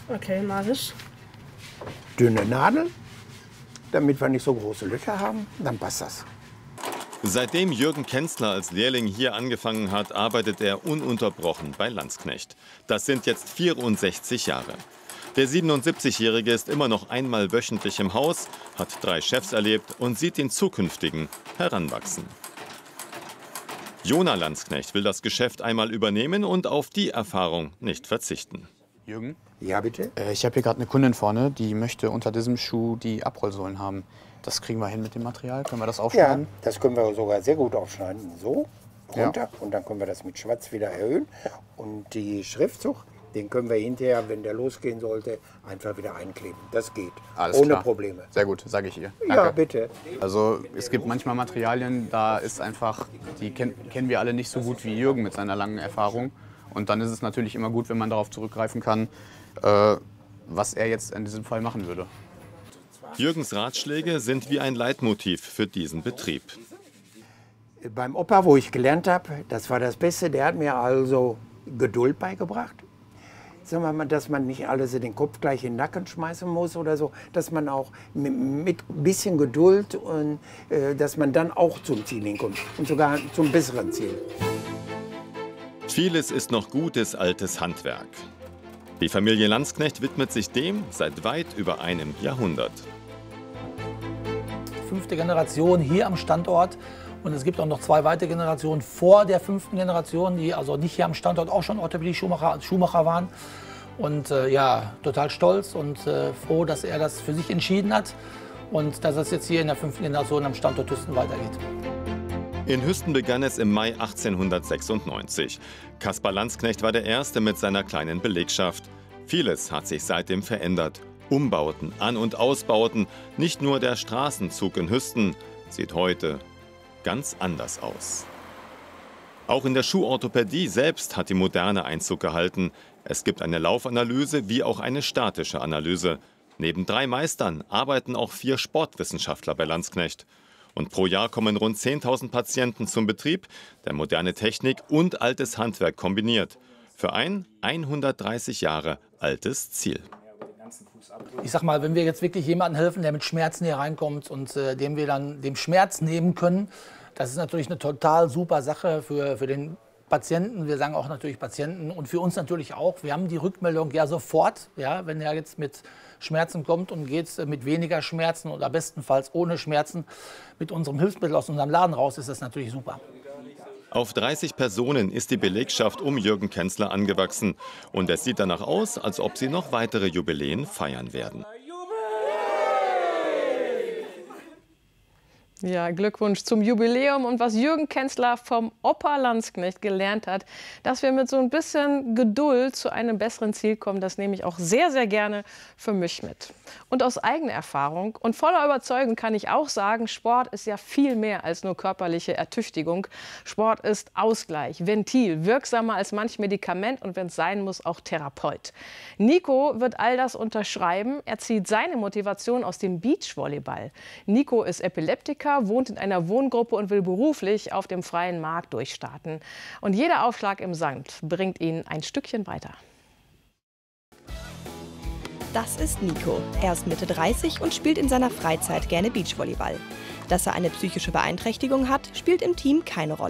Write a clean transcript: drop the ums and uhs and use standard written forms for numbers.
Okay, mach ich. Dünne Nadel, damit wir nicht so große Löcher haben, dann passt das. Seitdem Jürgen Kenzler als Lehrling hier angefangen hat, arbeitet er ununterbrochen bei Landsknecht. Das sind jetzt 64 Jahre. Der 77-Jährige ist immer noch einmal wöchentlich im Haus, hat 3 Chefs erlebt und sieht den zukünftigen heranwachsen. Jona Landsknecht will das Geschäft einmal übernehmen und auf die Erfahrung nicht verzichten. Jürgen? Ja, bitte? Ich habe hier gerade eine Kundin vorne, die möchte unter diesem Schuh die Abrollsohlen haben. Das kriegen wir hin mit dem Material. Können wir das Ja, aufschneiden? das können wir sogar sehr gut aufschneiden. So, runter. Ja. Und dann können wir das mit Schwarz wieder erhöhen. Und die Schriftzug, den können wir hinterher, wenn der losgehen sollte, einfach wieder einkleben. Das geht. Alles ohne klar. Probleme. Sehr gut, sage ich ihr. Ja, Danke. bitte. Also es gibt manchmal Materialien, da ist einfach, die kennen wir alle nicht so gut wie Jürgen mit seiner langen Erfahrung. Und dann ist es natürlich immer gut, wenn man darauf zurückgreifen kann, was er jetzt in diesem Fall machen würde. Jürgens Ratschläge sind wie ein Leitmotiv für diesen Betrieb. Beim Opa, wo ich gelernt habe, das war das Beste, der hat mir also Geduld beigebracht. Sagen wir mal, dass man nicht alles in den Kopf gleich in den Nacken schmeißen muss oder so, dass man auch mit ein bisschen Geduld und dass man dann auch zum Ziel hinkommt und sogar zum besseren Ziel. Vieles ist noch gutes altes Handwerk. Die Familie Landsknecht widmet sich dem seit weit über einem Jahrhundert. 5. Generation hier am Standort. Und es gibt auch noch 2 weitere Generationen vor der 5. Generation, die also nicht hier am Standort auch schon Orthopädie-Schuhmacher waren. Und ja, total stolz und froh, dass er das für sich entschieden hat und dass es jetzt hier in der 5. Generation am Standort Hüsten weitergeht. In Hüsten begann es im Mai 1896. Kaspar Landsknecht war der Erste mit seiner kleinen Belegschaft. Vieles hat sich seitdem verändert. Umbauten, An- und Ausbauten, nicht nur der Straßenzug in Hüsten sieht heute ganz anders aus. Auch in der Schuhorthopädie selbst hat die Moderne Einzug gehalten. Es gibt eine Laufanalyse wie auch eine statische Analyse. Neben 3 Meistern arbeiten auch 4 Sportwissenschaftler bei Landsknecht. Und pro Jahr kommen rund 10.000 Patienten zum Betrieb, der moderne Technik und altes Handwerk kombiniert. Für ein 130 Jahre altes Ziel. Ich sag mal, wenn wir jetzt wirklich jemandem helfen, der mit Schmerzen hier reinkommt und dem wir dann den Schmerz nehmen können, das ist natürlich eine total super Sache für den Patienten. Wir sagen auch natürlich Patienten und für uns natürlich auch. Wir haben die Rückmeldung ja sofort, ja, wenn er jetzt mit Schmerzen kommt und geht mit weniger Schmerzen oder bestenfalls ohne Schmerzen mit unserem Hilfsmittel aus unserem Laden raus, ist das natürlich super. Auf 30 Personen ist die Belegschaft um Jürgen Kenzler angewachsen. Und es sieht danach aus, als ob sie noch weitere Jubiläen feiern werden. Ja, Glückwunsch zum Jubiläum und was Jürgen Kenzler vom Opa Landsknecht gelernt hat, dass wir mit so ein bisschen Geduld zu einem besseren Ziel kommen, das nehme ich auch sehr, sehr gerne für mich mit. Und aus eigener Erfahrung und voller Überzeugung kann ich auch sagen, Sport ist ja viel mehr als nur körperliche Ertüchtigung. Sport ist Ausgleich, Ventil, wirksamer als manch Medikament und wenn es sein muss, auch Therapeut. Nico wird all das unterschreiben. Er zieht seine Motivation aus dem Beachvolleyball. Nico ist Epileptiker, wohnt in einer Wohngruppe und will beruflich auf dem freien Markt durchstarten. Und jeder Aufschlag im Sand bringt ihn ein Stückchen weiter. Das ist Nico. Er ist Mitte 30 und spielt in seiner Freizeit gerne Beachvolleyball. Dass er eine psychische Beeinträchtigung hat, spielt im Team keine Rolle.